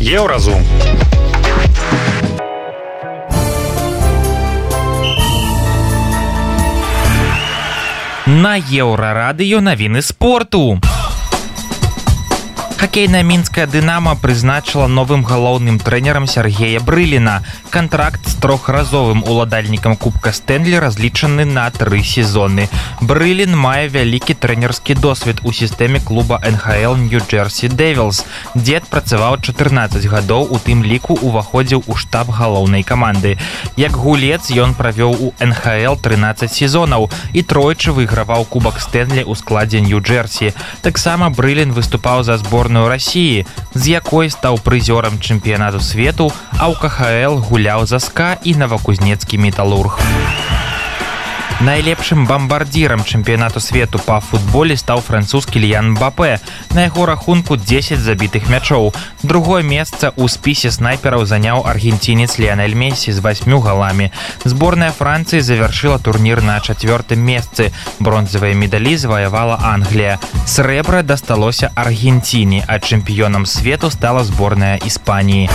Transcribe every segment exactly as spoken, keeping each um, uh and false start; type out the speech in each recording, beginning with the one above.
Еўразум. На Еўрарадыё навіны спорту. Хакейная мінская «Дынамо» прызначыла новым галоўным трэнерам Сергея Брыліна. Кантракт з трохразовым уладальнікам Кубка Стэнлі разлічаны на тры сезоны. Брылін мае вялікі трэнерскі досвед у сістэме клуба эн ха эл Нью-Джерсі Дэвілс, дзе адпрацаваў чатырнаццаць гадоў, у тым ліку ўваходзіў у штаб галоўнай каманды. Як гулец ён правёў у эн ха эл трынаццаць сезонаў і тройчы выйграваў Кубак Стэнлі ў складзе Нью-Джерсі. Таксама Брылін выступаў за зборную России, з якой стаў прызёрам чэмпіянату свету, а ў ка ха эл гуляў за СКА і Новокузнецкі Металлург. Найлепшым бамбардзірам чэмпіянату свету па футболе стаў француз Кіліян Мбапэ. На яго рахунку дзесяць забітых мячоў. Другое месца ў спісе снайпераў заняў аргенцінец Ліанель Мессі з васьмю галамі. Зборная Францыі завяршыла турнір на чацвёртым месцы. Бронзавыя медалі заваявала Англія. Срэбра дасталося Аргенціне, а чэмпіёнам свету стала зборная Іспаніі.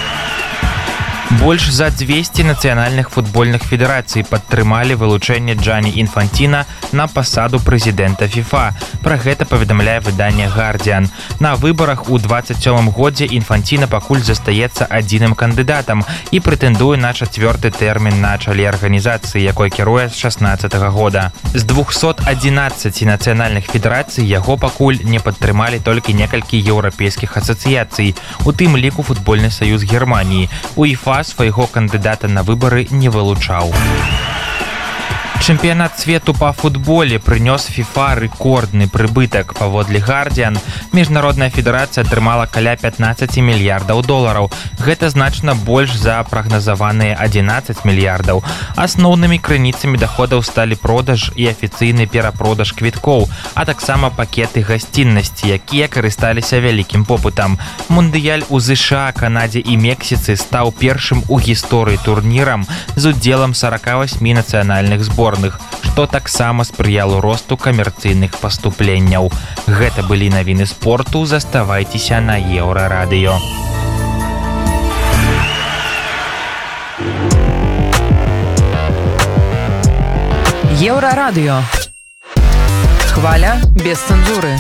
Больш за дзвесце нацыянальных футбольных федэрацый падтрымалі вылучэнне Джані Інфанціна на пасаду прэзідэнта ФІФА. Пра гэта паведамляе выданне «Гардзіан». На выбарах у дваццаць сёмым годзе Інфанціна пакуль застаецца адзіным кандыдатам і прэтэндуе на чацвёрты тэрмін на чале арганізацыі, якой кіруе з шаснаццатага года. З двухсот адзінаццаці нацыянальных федэрацый яго пакуль не падтрымалі толькі некалькі еўрапейскіх асацыяцый, у тым ліку футбольны саюз Германіі. УЕФА свайго кандыдата на выбары не вылучаў. Чэмпіянат свету па футболе прынёс ФІФА рэкордны прыбытак. Паводле «Гардзіан», міжнародная федэрацыя атрымала каля пятнаццаць мільярдаў долараў. Гэта значна больш за прагназаваныя адзінаццаць мільярдаў. Асноўнымі крыніцамі даходаў сталі продаж і афіцыйны перапродаж квіткоў, а таксама пакеты гасціннасці, якія карысталіся вялікім попытам. Мундыяль у ЗША, Канадзе і Мексіцы стаў першым у гісторыі турнірам з удзелам сорока восьми нацыянальных зборных, што таксама спрыяло росту камерцыйных паступленняў. Гэта былі навіны спорту, заставайцеся на Еўрарадыё. Еўрарадыё. Хваля без цэнзуры.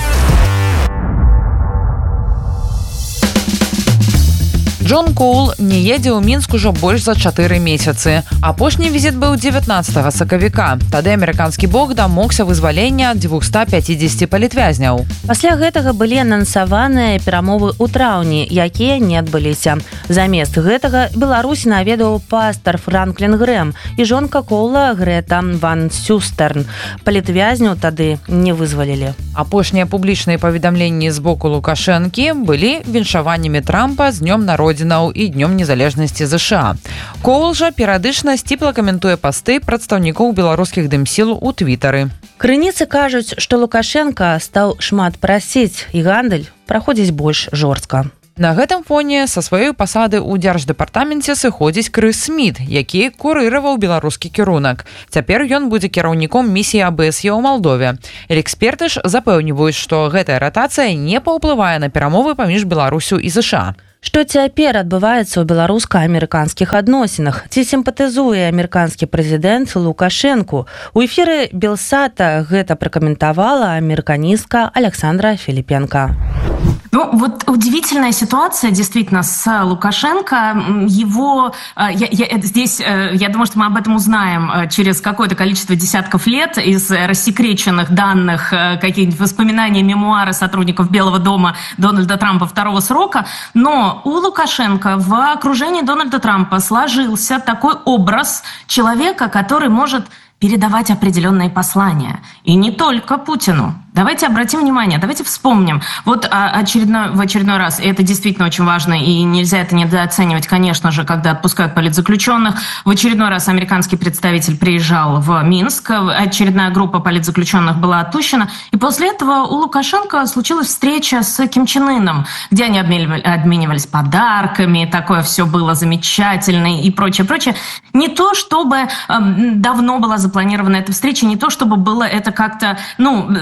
Джон Коул не едзе ў Мінск ужо больш за чатыры месяцы. Апошні візіт быў дзевятнаццатага сакавіка. Тады амерыканскі бок дамогся вызвалення дзвюхсот пяцідзесяці палітвязняў. Пасля гэтага былі анансаваныя перамовы ў траўні, якія не адбыліся. Замест гэтага Беларусь наведаў пастар Франклін Грэм і жонка Коула Грэта Ван Сюстерн. Палітвязню тады не вызвалілі. Апошнія публічныя паведамленні з боку Лукашэнкі былі віншаваннямі Трампа з днём народзінаў і днём незалежнасці ЗША. Коул жа перыядычна сціпла каментуе пасты прадстаўнікоў беларускіх дымсіл у твітары. Крыніцы кажуць, што Лукашенка стаў шмат прасіць і гандаль праходзіць больш жорстка. На гэтым фоне са сваёй пасады ў дзярждэпартаменце сыходзіць Крыс Сміт, які курыраваў беларускі кірунак. Цяпер ён будзе кіраўніком місіі а бэ эс е ў Малдове. Эксперты ж запэўніваюць, што гэтая ратацыя не паўплывае на перамовы паміж Беларусю і ЗША. Што цяпер адбываецца ў беларуска-амерыканскіх адносінах? Ці сімпатызуе амерыканскі прэзідэнт Лукашэнку? У эфіры Белсата гэта пракаментавала амерыканістка Александра Филипенко. Ну, вот удивительная ситуация, действительно, с Лукашенко. Его, я, я, здесь, я думаю, что мы об этом узнаем через какое-то количество десятков лет из рассекреченных данных, какие-нибудь воспоминания, мемуары сотрудников Белого дома Дональда Трампа второго срока. Но у Лукашенко в окружении Дональда Трампа сложился такой образ человека, который может передавать определенные послания. И не только Путину. Давайте обратим внимание, давайте вспомним. Вот очередной, в очередной раз, и это действительно очень важно, и нельзя это недооценивать, конечно же, когда отпускают политзаключенных. В очередной раз американский представитель приезжал в Минск, очередная группа политзаключенных была отпущена, и после этого у Лукашенко случилась встреча с Ким Чен Ыном, где они обменивались подарками, такое все было замечательно и прочее, прочее. Не то, чтобы э, давно была запланирована эта встреча, не то, чтобы было это как-то, ну, по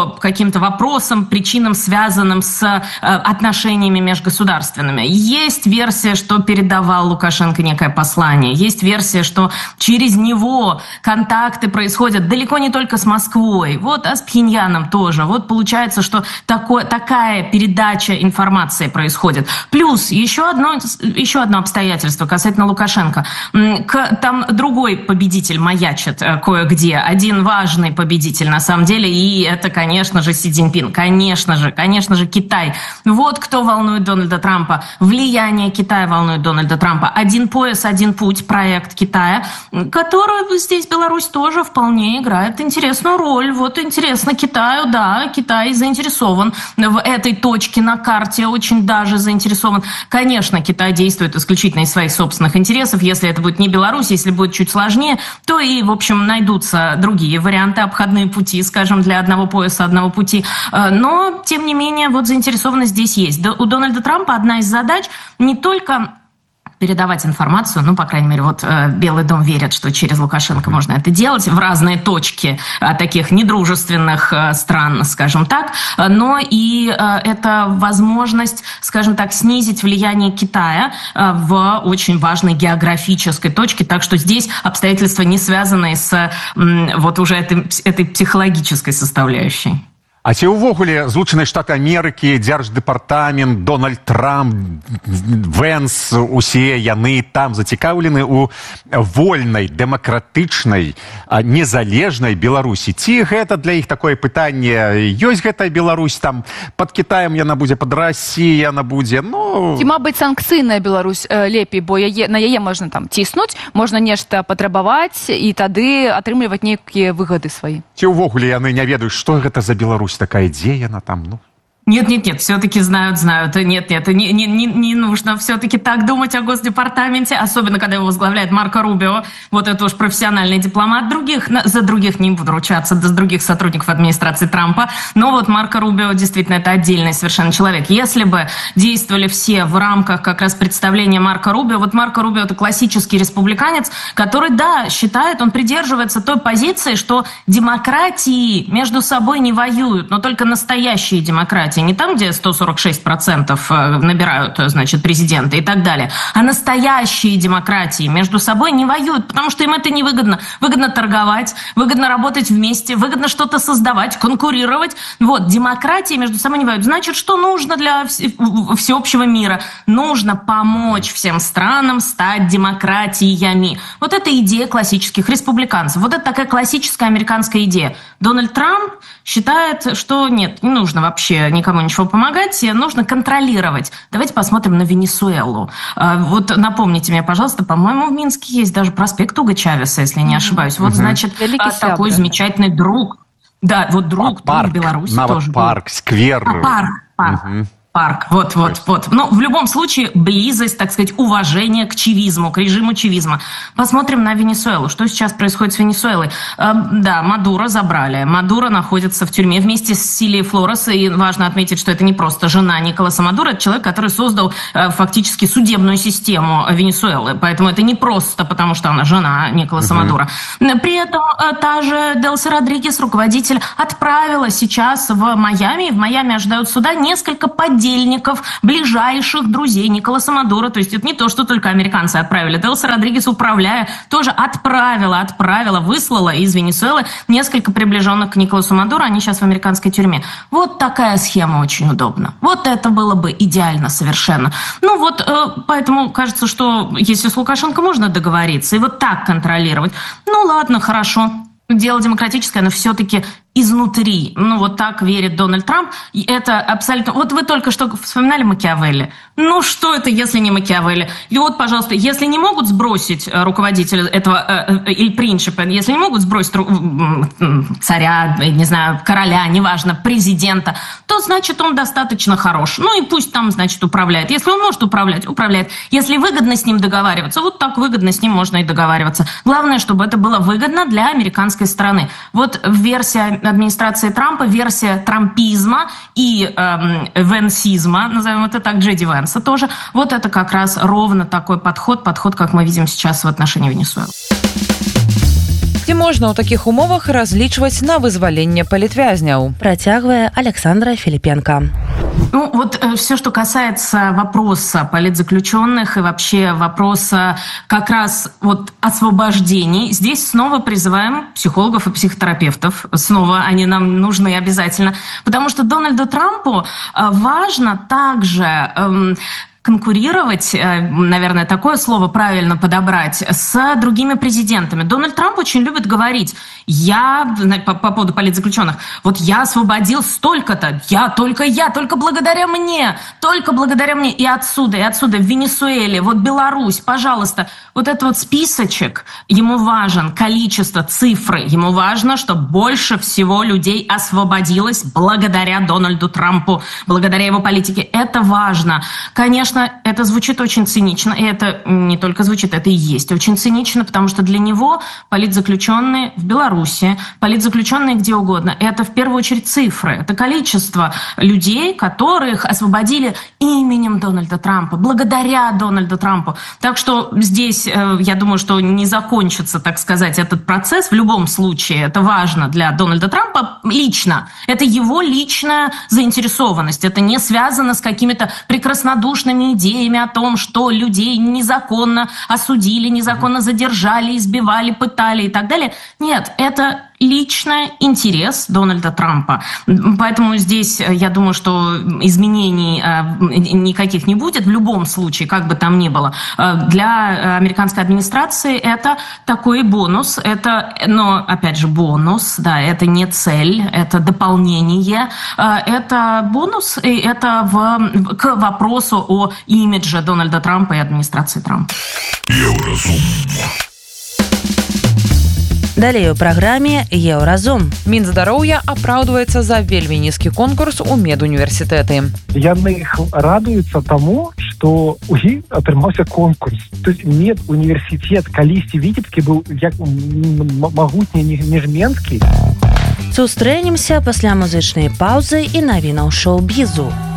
по каким-то вопросам, причинам, связанным с э, отношениями межгосударственными. Есть версия, что передавал Лукашенко некое послание. Есть версия, что через него контакты происходят далеко не только с Москвой, вот, а с Пхеньяном тоже. Вот получается, что такое, такая передача информации происходит. Плюс еще одно, еще одно обстоятельство касательно Лукашенко. Там другой победитель маячит кое-где. Один важный победитель на самом деле, и это, конечно же, Си Цзиньпин. Конечно же, конечно же, Китай. Вот кто волнует Дональда Трампа. Влияние Китая волнует Дональда Трампа. Один пояс, один путь, проект Китая, который здесь Беларусь тоже вполне играет интересную роль. Вот интересно Китаю, да, Китай заинтересован в этой точке на карте, очень даже заинтересован. Конечно, Китай действует исключительно из своих собственных интересов. Если это будет не Беларусь, если будет чуть сложнее, то и, в общем, найдутся другие варианты, обходные пути, скажем, для одного пояса, одного пути. Но, тем не менее, вот заинтересованность здесь есть. У Дональда Трампа одна из задач не только передавать информацию, ну, по крайней мере, вот э, Белый дом верит, что через Лукашенко можно это делать в разные точки э, таких недружественных э, стран, скажем так, но и э, это возможность, скажем так, снизить влияние Китая э, в очень важной географической точке, так что здесь обстоятельства не связаны с э, вот уже этой, этой психологической составляющей. А ці ўвогуле Злучаныя Штаты Амерыкі, Дзярждэпартамент, Дональд Трамп, Вэнс, усе яны там зацікаўлены ў вольнай, дэмакратычнай, незалежнай Беларусі? Ці гэта для іх такое пытанне? Ёсць гэтая Беларусь там, пад Кітаем яна будзе, пад Расіяй яна будзе, ну... Ці, мабыць, санкцыйная Беларусь э, лепей, бо яе, на яе можна там ціснуць, можна нешта патрабаваць і тады атрымліваць нейкія выгады свае. Ці ўвогуле яны не ведаюць, што гэта за Беларусь такая, идея она там, ну... Нет, нет, нет, все-таки знают, знают. Нет, нет, не, не, не, не нужно все-таки так думать о Госдепартаменте, особенно когда его возглавляет Марко Рубио. Вот это уж профессиональный дипломат. Других, за других не буду ручаться, за других сотрудников администрации Трампа. Но вот Марко Рубио действительно это отдельный совершенно человек. Если бы действовали все в рамках как раз представления Марко Рубио, вот Марко Рубио это классический республиканец, который, да, считает, он придерживается той позиции, что демократии между собой не воюют, но только настоящие демократии. Не там, где сто сорок шесть процентов набирают, значит, президенты и так далее, а настоящие демократии между собой не воюют, потому что им это невыгодно. Выгодно торговать, выгодно работать вместе, выгодно что-то создавать, конкурировать. Вот, демократии между собой не воюют. Значит, что нужно для всеобщего мира? Нужно помочь всем странам стать демократиями. Вот это идея классических республиканцев. Вот это такая классическая американская идея. Дональд Трамп считает, что нет, не нужно вообще никому ничего помогать, нужно контролировать. Давайте посмотрим на Венесуэлу. Вот напомните мне, пожалуйста, по-моему, в Минске есть даже проспект Уго Чавеса, если не ошибаюсь. Вот, значит, такой замечательный друг. Да, вот друг, а, друг Беларуси тоже. Парк, был. Сквер. А, парк, парк. Угу. Парк, вот, вот, вот. Но в любом случае близость, так сказать, уважение к чивизму, к режиму чивизма. Посмотрим на Венесуэлу. Что сейчас происходит с Венесуэлой? Э, да, Мадуро забрали. Мадуро находится в тюрьме вместе с Силией Флорес. И важно отметить, что это не просто жена Николаса Мадуро, это человек, который создал э, фактически судебную систему Венесуэлы. Поэтому это не просто потому, что она жена Николаса uh-huh. Мадуро. При этом э, та же Делси Родригес, руководитель, отправила сейчас в Майами. В Майами ожидают суда несколько поддержек подельников, ближайших друзей Николаса Мадуро. То есть это не то, что только американцы отправили. Делси Родригес, управляя, тоже отправила, отправила, выслала из Венесуэлы несколько приближенных к Николасу Мадуро. Они сейчас в американской тюрьме. Вот такая схема очень удобна. Вот это было бы идеально совершенно. Ну вот, поэтому кажется, что если с Лукашенко можно договориться и вот так контролировать, ну ладно, хорошо. Дело демократическое, но все-таки изнутри. Ну, вот так верит Дональд Трамп. И это абсолютно... Вот вы только что вспоминали Макиавелли. Ну, что это, если не Макиавелли? И вот, пожалуйста, если не могут сбросить руководителя этого, или принципа, если не могут сбросить царя, не знаю, короля, неважно, президента, то, значит, он достаточно хорош. Ну, и пусть там, значит, управляет. Если он может управлять, управляет. Если выгодно с ним договариваться, вот так выгодно с ним можно и договариваться. Главное, чтобы это было выгодно для американской стороны. Вот версия администрации Трампа, версия трампизма и эм, венсизма, назовем это так, Джей Ди Венса тоже. Вот это как раз ровно такой подход, подход, как мы видим сейчас в отношении Венесуэлы. Ці можна ў такіх умовах разлічваць на вызваленне палітвязняў? Працягвае Александра Филипенко. Ну, вот э, все, что касается вопроса политзаключенных и вообще вопроса как раз вот освобождений, здесь снова призываем психологов и психотерапевтов. Снова они нам нужны обязательно. Потому что Дональду Трампу э, важно также... Э, конкурировать, наверное, такое слово правильно подобрать, с другими президентами. Дональд Трамп очень любит говорить, я, по, по поводу политзаключенных, вот я освободил столько-то, я, только я, только благодаря мне, только благодаря мне, и отсюда, и отсюда, в Венесуэле, вот Беларусь, пожалуйста. Вот этот вот списочек, ему важен количество, цифры, ему важно, чтобы больше всего людей освободилось благодаря Дональду Трампу, благодаря его политике. Это важно. Конечно, это звучит очень цинично, и это не только звучит, это и есть очень цинично, потому что для него политзаключенные в Беларуси, политзаключенные где угодно, это в первую очередь цифры, это количество людей, которых освободили именем Дональда Трампа, благодаря Дональду Трампу. Так что здесь, я думаю, что не закончится, так сказать, этот процесс. В любом случае, это важно для Дональда Трампа лично. Это его личная заинтересованность. Это не связано с какими-то прекраснодушными идеями о том, что людей незаконно осудили, незаконно задержали, избивали, пытали и так далее. Нет, это личный интерес Дональда Трампа. Поэтому здесь, я думаю, что изменений никаких не будет. В любом случае, как бы там ни было. Для американской администрации это такой бонус. Это, но, опять же, бонус. Да, это не цель, это дополнение. Это бонус, и это в, к вопросу о имидже Дональда Трампа и администрации Трампа. Еўразум. Далей у праграме Еўразум. Мінздароўя апраўдваецца за вельмі нізкі конкурс у медуніверсітэты. Яны радуюцца таму, што у іх атрымаўся конкурс. То есть медуніверсітэт калісьці Віцебскі быў як магутні Нежменскі. Сустрэнемся пасля музычнай паўзы і навінаў шоу-бізу.